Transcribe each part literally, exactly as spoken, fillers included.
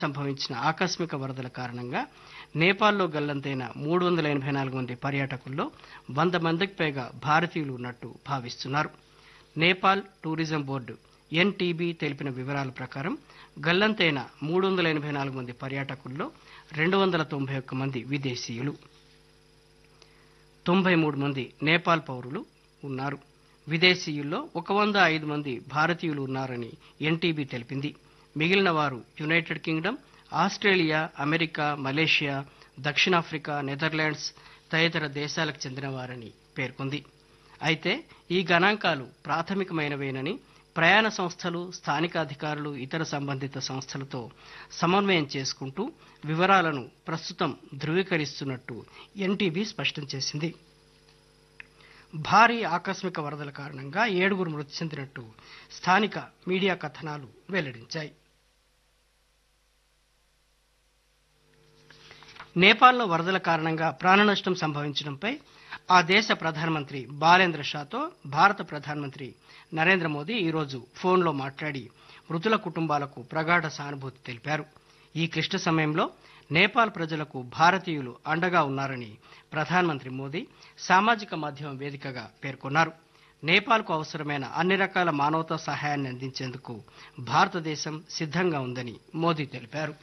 సంభవించిన ఆకస్మిక వరదల కారణంగా నేపాల్లో గల్లంతైన మూడు వందల ఎనభై నాలుగు మంది పర్యాటకుల్లో వంద మందికి పైగా భారతీయులు ఉన్నట్టు భావిస్తున్నారు. నేపాల్ టూరిజం బోర్డు ఎన్టీబీ తెలిపిన వివరాల ప్రకారం గల్లంతైన మూడు వందల ఎనభై నాలుగు మంది పర్యాటకుల్లో రెండు వందల తొంభై ఒక్క మంది విదేశీయులు, తొంభై మూడు మంది నేపాల్ పౌరులు ఉన్నారు. విదేశీయుల్లో ఒక వంద ఐదు మంది భారతీయులు ఉన్నారని ఎన్టీబీ తెలిపింది. మిగిలిన వారు United Kingdom, Australia, America, Malaysia, దక్షిణాఫ్రికా, నెదర్లాండ్స్ తదితర దేశాలకు చెందినవారని పేర్కొంది. అయితే ఈ గణాంకాలు ప్రాథమికమైనవేనని ప్రయాణ సంస్థలు, స్థానిక అధికారులు, ఇతర సంబంధిత సంస్థలతో సమన్వయం చేసుకుంటూ వివరాలను ప్రస్తుతం ధృవీకరిస్తున్నట్టు ఎన్టీబీ స్పష్టం చేసింది. భారీ ఆకస్మిక వరదల కారణంగా ఏడుగురు మృతి చెందినట్టు స్థానిక మీడియా కథనాలు వెల్లడించాయి. నేపాల్లో వరదల కారణంగా ప్రాణనష్టం సంభవించడంపై ఆ దేశ ప్రధానమంత్రి బాలేంద్ర షాతో భారత ప్రధానమంత్రి నరేంద్ర మోదీ ఈరోజు ఫోన్లో మాట్లాడి మృతుల కుటుంబాలకు ప్రగాఢ సానుభూతి తెలిపారు. ఈ క్లిష్ట సమయంలో నేపాల్ ప్రజలకు భారతీయులు అండగా ఉన్నారని ప్రధానమంత్రి మోదీ సామాజిక మాధ్యమం వేదికగా పేర్కొన్నారు. నేపాల్కు అవసరమైన అన్ని రకాల మానవతా సహాయాన్ని అందించేందుకు భారతదేశం సిద్ధంగా ఉందని మోదీ తెలిపారు.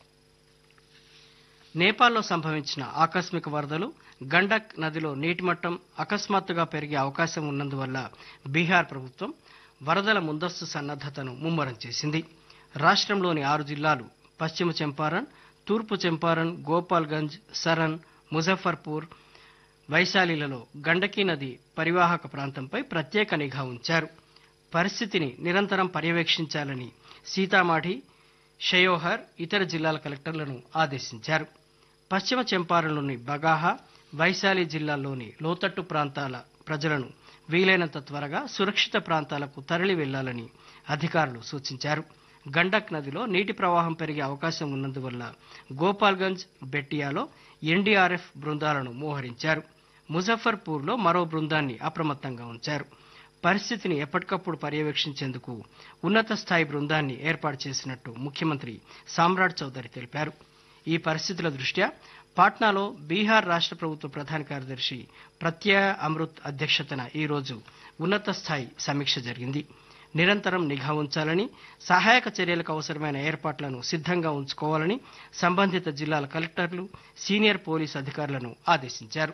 నేపాల్లో సంభవించిన ఆకస్మిక వరదలు, గండక్ నదిలో నీటిమట్టం అకస్మాత్తుగా పెరిగే అవకాశం ఉన్నందువల్ల బీహార్ ప్రభుత్వం వరదల ముందస్తు సన్నద్దతను ముమ్మరం చేసింది. రాష్ట్రంలోని ఆరు జిల్లాలు పశ్చిమ చంపారణ్, తూర్పు చంపారణ్, గోపాల్గంజ్, సరన్, ముజఫర్పూర్, వైశాలిలలో గండకీ నది పరివాహక ప్రాంతంపై ప్రత్యేక నిఘా ఉంచారు. పరిస్థితిని నిరంతరం పర్యవేక్షించాలని సీతామాఢి, షయోహర్ ఇతర జిల్లాల కలెక్టర్లను ఆదేశించారు. పశ్చిమ చంపారణ్లోని బగాహా, వైశాలి జిల్లాల్లోని లోతట్టు ప్రాంతాల ప్రజలను వీలైనంత త్వరగా సురక్షిత ప్రాంతాలకు తరలి వెళ్లాలని అధికారులు సూచించారు. గండక్ నదిలో నీటి ప్రవాహం పెరిగే అవకాశం ఉన్నందువల్ల గోపాల్గంజ్, బెట్టియాలో ఎన్డీఆర్ఎఫ్ బృందాలను మోహరించారు. ముజఫర్పూర్లో మరో బృందాన్ని అప్రమత్తంగా ఉంచారు. పరిస్థితిని ఎప్పటికప్పుడు పర్యవేక్షించేందుకు ఉన్నత స్థాయి బృందాన్ని ఏర్పాటు చేసినట్టు ముఖ్యమంత్రి సామ్రాట్ చౌదరి తెలిపారు. ఈ పరిస్థితుల దృష్ట్యా పాట్నాలో బీహార్ రాష్ట్ర ప్రభుత్వ ప్రధాన కార్యదర్శి ప్రత్యయ అమృత్ అధ్యక్షతన ఈరోజు ఉన్నత స్థాయి సమీక్ష జరిగింది. నిరంతరం నిఘా ఉంచాలని, సహాయక చర్యలకు అవసరమైన ఏర్పాట్లను సిద్ధంగా ఉంచుకోవాలని సంబంధిత జిల్లాల కలెక్టర్లు, సీనియర్ పోలీసు అధికారులను ఆదేశించారు.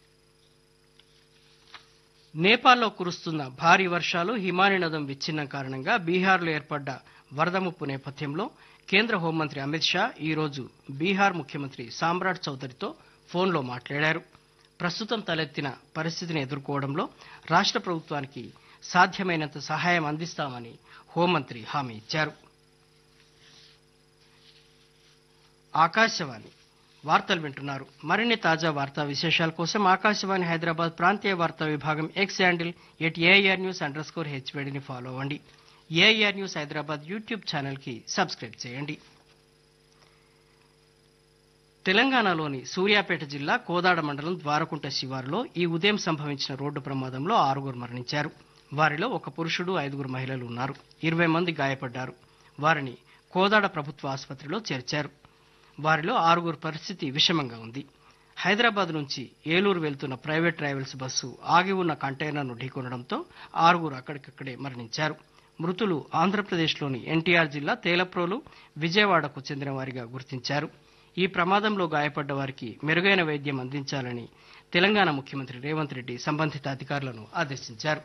నేపాల్లో కురుస్తున్న భారీ వర్షాలు, హిమాని నదం విచ్ఛిన్నం కారణంగా బీహార్లో ఏర్పడ్డ వరద ముప్పు నేపథ్యంలో కేంద్ర హోంమంత్రి అమిత్ షా ఈరోజు బీహార్ ముఖ్యమంత్రి సామ్రాట్ చౌదరితో ఫోన్లో మాట్లాడారు. ప్రస్తుతం తలెత్తిన పరిస్థితిని ఎదుర్కోవడంలో రాష్ట్ర ప్రభుత్వానికి సాధ్యమైనంత సహాయం అందిస్తామని హోంమంత్రి హామీ ఇచ్చారు. ఆకాశవాణి వార్తలు వింటున్నారు. మరిన్ని తాజా వార్తా విశేషాల కోసం ఆకాశవాణి హైదరాబాద్ ప్రాంతీయ వార్తా విభాగం X handle at AIR news under score హెచ్వేడిని follow అవ్వండి. AIR news Hyderabad YouTube channel కి సబ్స్క్రైబ్ చేయండి. తెలంగాణలోని సూర్యాపేట జిల్లా కోదాడ మండలం ద్వారకుంట శివారులో ఈ ఉదయం సంభవించిన రోడ్డు ప్రమాదంలో ఆరుగురు మరణించారు. వారిలో ఒక పురుషుడు, ఐదుగురు మహిళలు ఉన్నారు. ఇరవై మంది గాయపడ్డారు. వారిని కోదాడ ప్రభుత్వ ఆసుపత్రిలో చేర్చారు. వారిలో ఆరుగురు పరిస్థితి విషమంగా ఉంది. హైదరాబాద్ నుంచి ఏలూరు వెళ్తున్న ప్రైవేట్ ట్రావెల్స్ బస్సు ఆగి ఉన్న కంటైనర్ను ఢీకొనడంతో ఆరుగురు అక్కడికక్కడే మరణించారు. మృతులు ఆంధ్రప్రదేశ్లోని ఎన్టీఆర్ జిల్లా తేలప్రోలు, విజయవాడకు చెందిన వారిగా గుర్తించారు. ఈ ప్రమాదంలో గాయపడ్డ వారికి మెరుగైన వైద్యం అందించాలని తెలంగాణ ముఖ్యమంత్రి రేవంత్ రెడ్డి సంబంధిత అధికారులను ఆదేశించారు.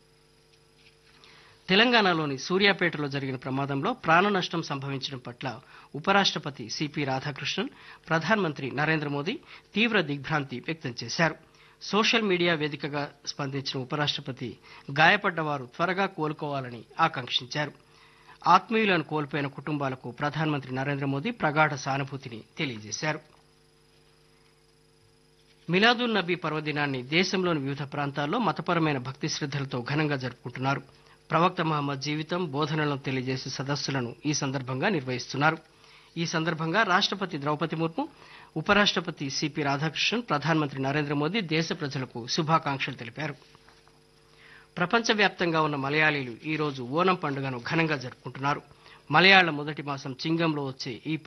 తెలంగాణలోని సూర్యాపేటలో జరిగిన ప్రమాదంలో ప్రాణ నష్టం సంభవించడం పట్ల ఉపరాష్ట్రపతి సిపి రాధాకృష్ణన్, ప్రధానమంత్రి నరేంద్ర మోదీ తీవ్ర దిగ్భ్రాంతి వ్యక్తం చేశారు. సోషల్ మీడియా వేదికగా స్పందించిన ఉపరాష్ట్రపతి గాయపడ్డవారు త్వరగా కోలుకోవాలని ఆకాంక్షించారు. ఆత్మీయులను కోల్పోయిన కుటుంబాలకు ప్రధానమంత్రి నరేంద్ర మోదీ ప్రగాఢ సానుభూతిని తెలియజేశారు. మిలాదున్ నబీ పర్వదినాన్ని దేశంలోని వివిధ ప్రాంతాల్లో మతపరమైన భక్తి శ్రద్దలతో ఘనంగా జరుపుకుంటున్నారు. ప్రవక్త మహమ్మద్ జీవితం, బోధనలను తెలియజేసే సదస్సులను ఈ సందర్భంగా నిర్వహిస్తున్నారు. ఈ సందర్భంగా రాష్ట్రపతి ద్రౌపది ముర్ము, ఉపరాష్ట్రపతి సిపి రాధాకృష్ణన్, ప్రధానమంత్రి నరేంద్ర మోదీ దేశ ప్రజలకు శుభాకాంక్షలు తెలిపారు. ప్రపంచవ్యాప్తంగా ఉన్న మలయాళీలు ఈరోజు ఓనం పండుగను ఘనంగా జరుపుకుంటున్నారు. మలయాళ మొదటి మాసం చింగంలో వచ్చే ఈ